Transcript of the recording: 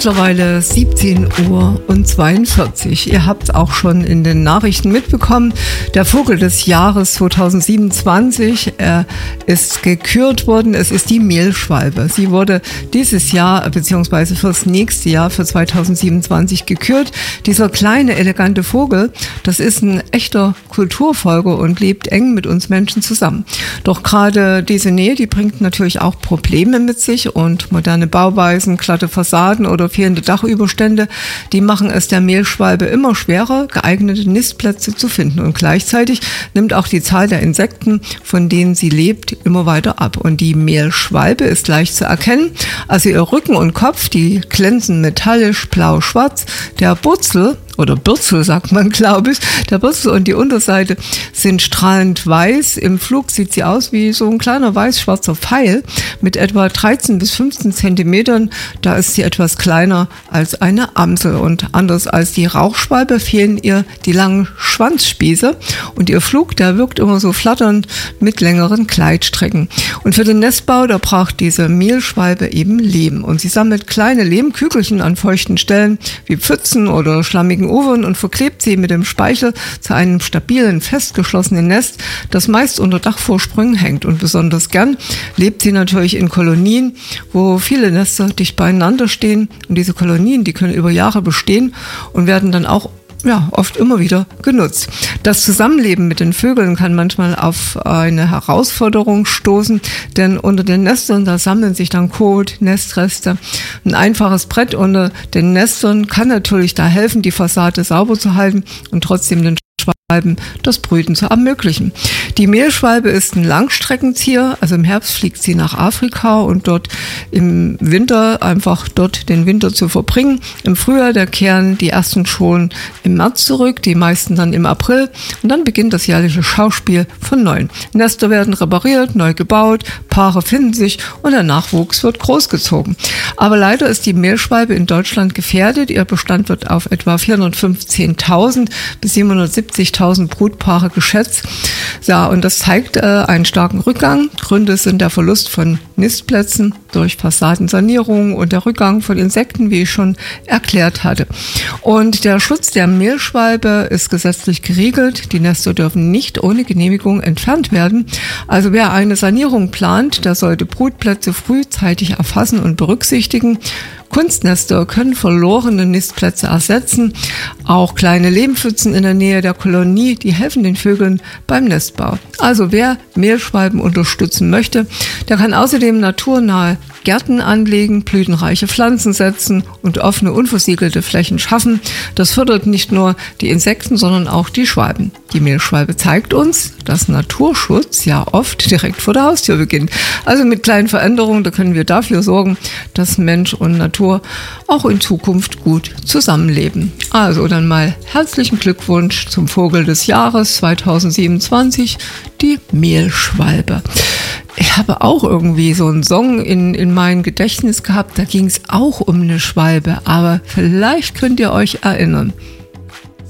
mittlerweile 17:42 Uhr. Ihr habt es auch schon in den Nachrichten mitbekommen. Der Vogel des Jahres 2027 ist gekürt worden. Es ist die Mehlschwalbe. Sie wurde dieses Jahr bzw. fürs nächste Jahr, für 2027 gekürt. Dieser kleine, elegante Vogel, das ist ein echter Kulturfolger und lebt eng mit uns Menschen zusammen. Doch gerade diese Nähe, die bringt natürlich auch Probleme mit sich, und moderne Bauweisen, glatte Fassaden oder fehlende Dachüberstände, die machen es der Mehlschwalbe immer schwerer, geeignete Nistplätze zu finden. Und gleichzeitig nimmt auch die Zahl der Insekten, von denen sie lebt, immer weiter ab. Und die Mehlschwalbe ist leicht zu erkennen. Also ihr Rücken und Kopf, die glänzen metallisch blau-schwarz. Der Bürzel, oder Bürzel sagt man, glaube ich, der Bürzel und die Unterseite sind strahlend weiß. Im Flug sieht sie aus wie so ein kleiner weiß-schwarzer Pfeil mit etwa 13 bis 15 Zentimetern. Da ist sie etwas kleiner als eine Amsel. Und anders als die Rauchschwalbe fehlen ihr die langen Schwanzspieße. Und ihr Flug, der wirkt immer so flatternd mit längeren Gleitstrecken. Und für den Nestbau, da braucht diese Mehlschwalbe eben Lehm. Und sie sammelt kleine Lehmkügelchen an feuchten Stellen wie Pfützen oder schlammigen Ufern und verklebt sie mit dem Speichel zu einem stabilen, festgeschlossenen Nest, das meist unter Dachvorsprüngen hängt. Und besonders gern lebt sie natürlich in Kolonien, wo viele Nester dicht beieinander stehen. Und diese Kolonien, die können über Jahre bestehen und werden dann auch oft immer wieder genutzt. Das Zusammenleben mit den Vögeln kann manchmal auf eine Herausforderung stoßen, denn unter den Nestern, da sammeln sich dann Kot, Nestreste. Ein einfaches Brett unter den Nestern kann natürlich da helfen, die Fassade sauber zu halten und trotzdem den Schwalben das Brüten zu ermöglichen. Die Mehlschwalbe ist ein Langstreckenzieher, also im Herbst fliegt sie nach Afrika und dort im Winter einfach dort den Winter zu verbringen. Im Frühjahr, da kehren die ersten schon im März zurück, die meisten dann im April, und dann beginnt das jährliche Schauspiel von neuem. Nester werden repariert, neu gebaut, Paare finden sich und der Nachwuchs wird großgezogen. Aber leider ist die Mehlschwalbe in Deutschland gefährdet. Ihr Bestand wird auf etwa 415.000 bis 770.000 Brutpaare geschätzt. Ja, und das zeigt einen starken Rückgang. Gründe sind der Verlust von Nistplätzen durch Fassadensanierung und der Rückgang von Insekten, wie ich schon erklärt hatte. Und der Schutz der Mehlschwalbe ist gesetzlich geregelt. Die Nester dürfen nicht ohne Genehmigung entfernt werden. Also wer eine Sanierung plant, der sollte Brutplätze frühzeitig erfassen und berücksichtigen. Kunstnester können verlorene Nistplätze ersetzen. Auch kleine Lehmpfützen in der Nähe der Kolonie, die helfen den Vögeln beim Nestbau. Also wer Mehlschwalben unterstützen möchte, der kann außerdem naturnahe Gärten anlegen, blütenreiche Pflanzen setzen und offene, unversiegelte Flächen schaffen. Das fördert nicht nur die Insekten, sondern auch die Schwalben. Die Mehlschwalbe zeigt uns, dass Naturschutz ja oft direkt vor der Haustür beginnt. Also mit kleinen Veränderungen, da können wir dafür sorgen, dass Mensch und Natur auch in Zukunft gut zusammenleben. Also dann mal herzlichen Glückwunsch zum Vogel des Jahres 2027, die Mehlschwalbe. Ich habe auch irgendwie so einen Song in meinem Gedächtnis gehabt, da ging es auch um eine Schwalbe, aber vielleicht könnt ihr euch erinnern.